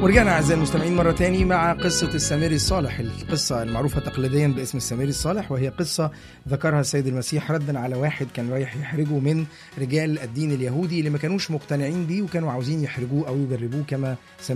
ورجعنا أعزائي المستمعين مرة تاني مع قصة السامري الصالح، القصة المعروفة تقليديا باسم السامري الصالح، وهي قصة ذكرها السيد المسيح ردا على واحد كان رايح يحرجه من رجال الدين اليهودي اللي ما كانوش مقتنعين بيه وكانوا عاوزين يحرجوه أو يجربوه كما